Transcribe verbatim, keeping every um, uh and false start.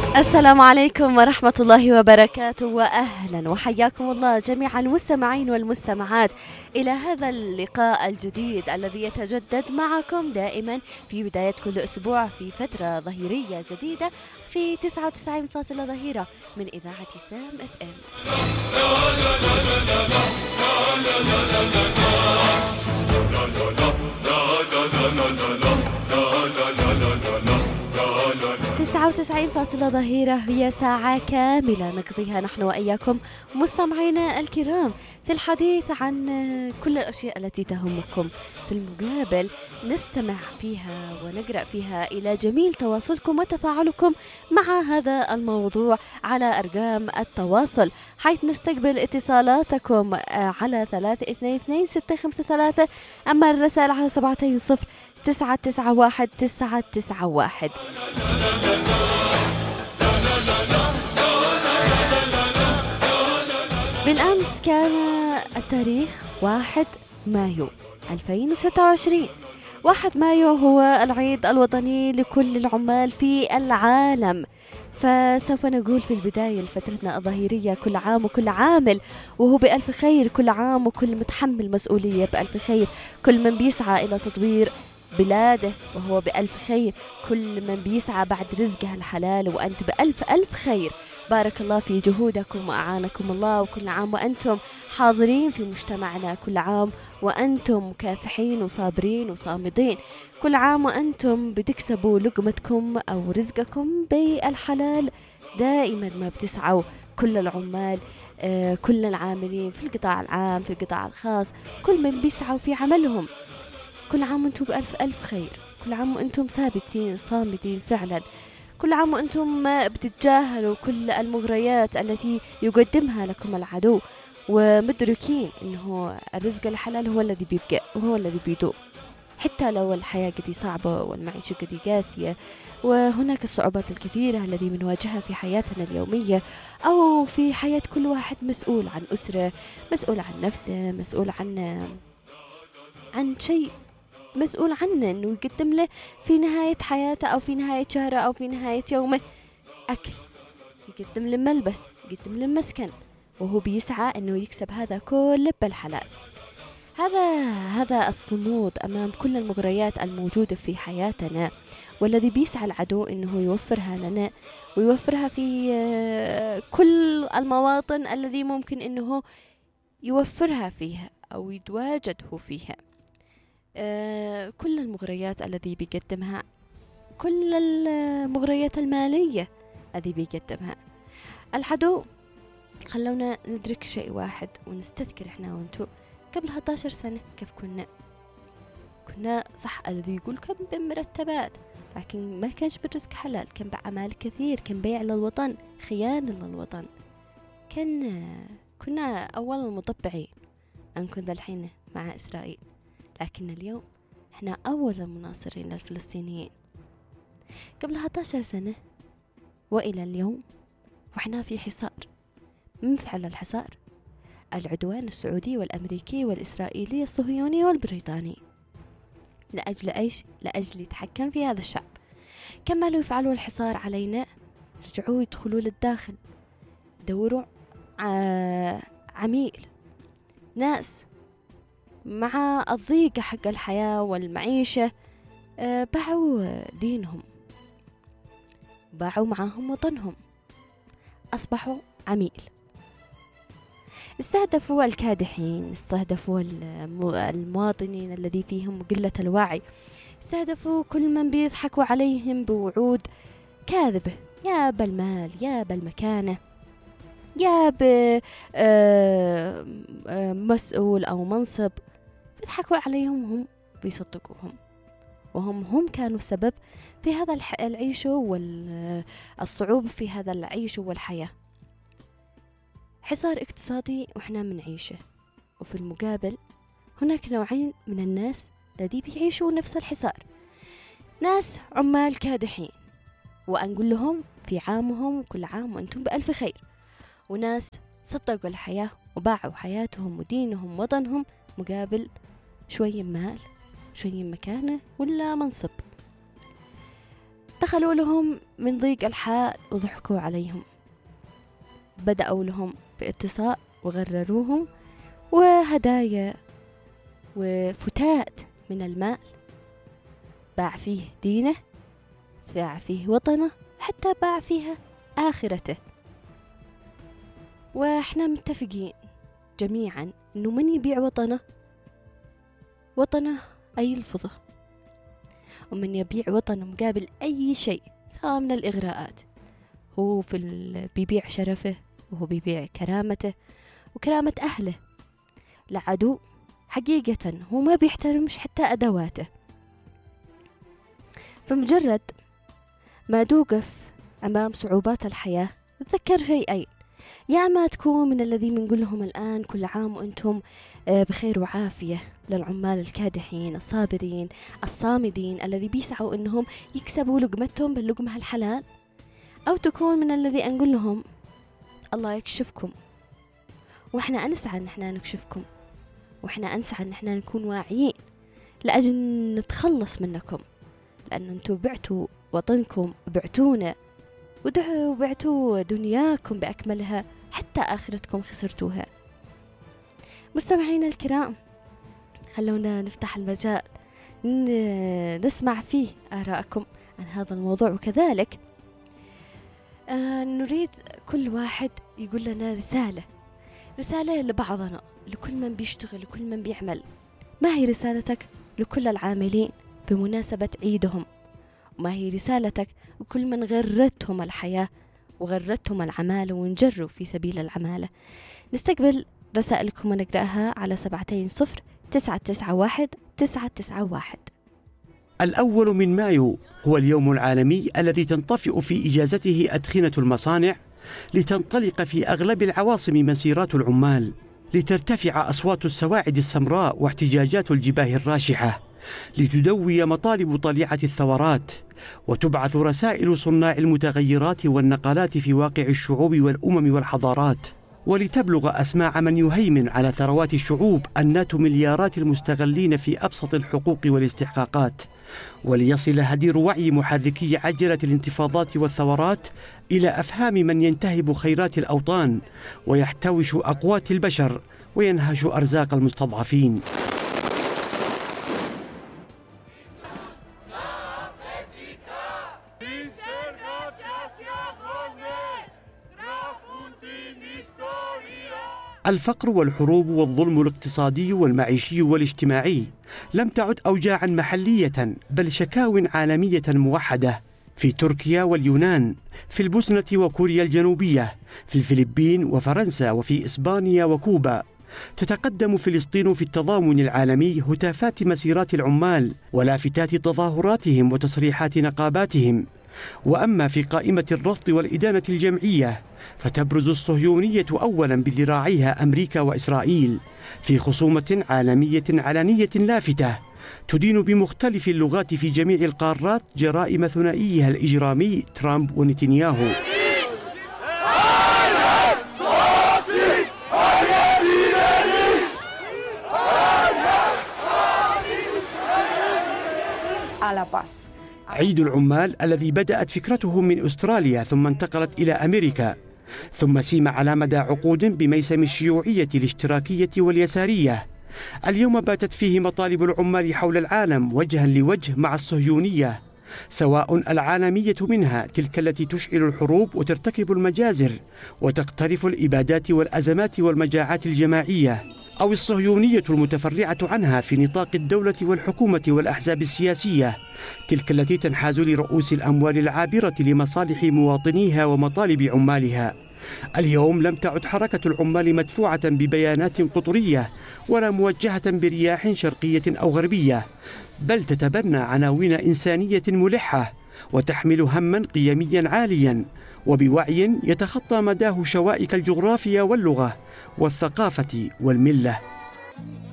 السلام عليكم ورحمة الله وبركاته، وأهلا وحياكم الله جميع المستمعين والمستمعات إلى هذا اللقاء الجديد الذي يتجدد معكم دائما في بداية كل أسبوع في فترة ظهيرية جديدة في تسعة وتسعين فاصلة ظهيرة من إذاعة سام اف ام. تسعة وتسعين فاصلة ظهيرة هي ساعة كاملة نقضيها نحن وإياكم مستمعينا الكرام في الحديث عن كل الأشياء التي تهمكم. في المقابل نستمع فيها ونقرأ فيها إلى جميل تواصلكم وتفاعلكم مع هذا الموضوع على أرقام التواصل، حيث نستقبل اتصالاتكم على ثلاثة اثنين اثنين ستة خمسة ثلاثة، أما الرسائل على سبعتين صفر تسعة تسعة واحد تسعة تسعة واحد. بالأمس كان التاريخ واحد مايو ألفين وستة وعشرين. واحد مايو هو العيد الوطني لكل العمال في العالم، فسوف نقول في البداية لفترتنا الظهيرية كل عام وكل عامل وهو بألف خير، كل عام وكل متحمل مسؤولية بألف خير، كل من بيسعى إلى تطوير بلاده وهو بألف خير، كل من بيسعى بعد رزقها الحلال وأنت بألف ألف خير. بارك الله في جهودكم وأعانكم الله، وكل عام وأنتم حاضرين في مجتمعنا، كل عام وأنتم مكافحين وصابرين وصامدين، كل عام وأنتم بتكسبوا لقمتكم أو رزقكم بالحلال. دائما ما بتسعوا كل العمال، آه كل العاملين في القطاع العام في القطاع الخاص، كل من بيسعوا في عملهم. كل عام وأنتم بألف ألف خير، كل عام وأنتم ثابتين صامدين فعلا، كل عام وأنتم بتتجاهلوا كل المغريات التي يقدمها لكم العدو، ومدركين أنه الرزق الحلال هو الذي بيبقى وهو الذي بيدوم، حتى لو الحياة قد صعبة والمعيشة قد قاسية، وهناك الصعوبات الكثيرة التي بنواجهها في حياتنا اليومية أو في حياة كل واحد مسؤول عن أسرة، مسؤول عن نفسه، مسؤول عن عن شيء مسؤول عنه أنه يقدم له في نهاية حياته أو في نهاية شهره أو في نهاية يومه أكل، يقدم له ملبس، يقدم له مسكن، وهو بيسعى أنه يكسب هذا كله بالحلال. هذا هذا الصمود أمام كل المغريات الموجودة في حياتنا، والذي بيسعى العدو أنه يوفرها لنا ويوفرها في كل المواطن الذي ممكن أنه يوفرها فيها أو يتواجده فيها. آه كل المغريات الذي بيقدمها، كل المغريات المالية الذي بيقدمها العدو. خلونا ندرك شيء واحد ونستذكر احنا وانتو قبل إحدى عشرة سنة كيف كنا كنا صح، الذي يقول كان بمرتبات لكن ما كانش بالرزق حلال، كان بعمال كثير، كان بيع للوطن، خيانة للوطن، كان كنا أول المطبعين أنكن ذا الحين مع إسرائيل، لكن اليوم احنا أول المناصرين للفلسطينيين. قبل إحدى عشرة سنة وإلى اليوم وإحنا في حصار. من فعل الحصار؟ العدوان السعودي والأمريكي والإسرائيلي الصهيوني والبريطاني. لأجل أيش؟ لأجل يتحكم في هذا الشعب. كملوا يفعلوا الحصار علينا، رجعوا يدخلوا للداخل، دوروا عميل، ناس مع الضيق حق الحياة والمعيشة باعوا دينهم، باعوا معهم وطنهم، أصبحوا عميل. استهدفوا الكادحين، استهدفوا المواطنين الذي فيهم قلة الوعي، استهدفوا كل من بيضحكوا عليهم بوعود كاذبة، يا بالمال يا بالمكانة يا بمسؤول أو منصب، بيضحكوا عليهم هم بيصدقوهم، وهم هم كانوا السبب في هذا العيش والصعوبة في هذا العيش والحياة. حصار اقتصادي وإحنا منعيشه، وفي المقابل هناك نوعين من الناس الذي بيعيشوا نفس الحصار. ناس عمال كادحين وأنقول لهم في عامهم كل عام وأنتم بألف خير، وناس صدقوا الحياة وباعوا حياتهم ودينهم وطنهم مقابل شوية مال، شوية مكانة ولا منصب. دخلوا لهم من ضيق الحال وضحكوا عليهم، بدأوا لهم باتصال وغرروهم وهدايا وفتات من المال، باع فيه دينه، باع فيه وطنه، حتى باع فيها آخرته. وإحنا متفقين جميعا إنه من يبيع وطنه وطنه أي يلفظه، ومن يبيع وطنه مقابل أي شيء سواء من الإغراءات، هو في بيبيع شرفه، وهو بيبيع كرامته وكرامة أهله لعدو. حقيقة هو ما بيحترمش حتى أدواته. فمجرد ما توقف أمام صعوبات الحياة تذكر شيئين: يا أما تكون من الذين بنقول لهم الآن كل عام وأنتم بخير وعافية للعمال الكادحين الصابرين الصامدين الذي بيسعوا أنهم يكسبوا لقمتهم باللقمة الحلال، أو تكون من الذي أنقول لهم الله يكشفكم، وإحنا أنسعى أن إحنا نكشفكم، وإحنا أنسعى أن إحنا نكون واعيين لأجل نتخلص منكم، لأن أنتم بعتوا وطنكم، بعتونا، وبعتوا دنياكم بأكملها، حتى آخرتكم خسرتوها. مستمعين الكرام، خلونا نفتح المجال نسمع فيه آراءكم عن هذا الموضوع، وكذلك آه نريد كل واحد يقول لنا رسالة رسالة لبعضنا، لكل من بيشتغل، لكل من بيعمل. ما هي رسالتك لكل العاملين بمناسبة عيدهم؟ وما هي رسالتك لكل من غرتهم الحياة وغرتهم العمالة وانجروا في سبيل العمالة؟ نستقبل رسائلكم ونقرأها على سبعتين صفر تسعة تسعة واحد تسعة تسعة واحد. الأول من مايو هو اليوم العالمي الذي تنطفئ في إجازته أدخنة المصانع، لتنطلق في أغلب العواصم مسيرات العمال، لترتفع أصوات السواعد السمراء واحتجاجات الجباه الراشحة، لتدوي مطالب طليعة الثورات، وتبعث رسائل صناع المتغيرات والنقلات في واقع الشعوب والأمم والحضارات، ولتبلغ أسماع من يهيمن على ثروات الشعوب أنات مليارات المستغلين في أبسط الحقوق والاستحقاقات، وليصل هدير وعي محركي عجلة الانتفاضات والثورات إلى أفهام من ينتهب خيرات الأوطان ويحتوش أقوات البشر وينهش أرزاق المستضعفين. الفقر والحروب والظلم الاقتصادي والمعيشي والاجتماعي لم تعد أوجاعا محلية، بل شكاو عالمية موحدة، في تركيا واليونان، في البوسنة وكوريا الجنوبية، في الفلبين وفرنسا، وفي إسبانيا وكوبا. تتقدم فلسطين في التضامن العالمي هتافات مسيرات العمال ولافتات تظاهراتهم وتصريحات نقاباتهم. وأما في قائمة الرفض والإدانة الجمعية فتبرز الصهيونية أولا بذراعيها أمريكا وإسرائيل في خصومة عالمية علنية لافتة تدين بمختلف اللغات في جميع القارات جرائم ثنائيها الإجرامي ترامب ونتنياهو. عيد العمال الذي بدأت فكرته من أستراليا ثم انتقلت إلى أمريكا، ثم سيم على مدى عقود بميسم الشيوعية الاشتراكية واليسارية. اليوم باتت فيه مطالب العمال حول العالم وجها لوجه مع الصهيونية، سواء العالمية منها تلك التي تشعل الحروب وترتكب المجازر وتقترف الإبادات والأزمات والمجاعات الجماعية، أو الصهيونية المتفرعة عنها في نطاق الدولة والحكومة والأحزاب السياسية، تلك التي تنحاز لرؤوس الأموال العابرة لمصالح مواطنيها ومطالب عمالها. اليوم لم تعد حركة العمال مدفوعة ببيانات قطرية ولا موجهة برياح شرقية أو غربية، بل تتبنى عناوين إنسانية ملحة وتحمل هما قيميا عاليا وبوعي يتخطى مداه شوائك الجغرافيا واللغة والثقافة والملة.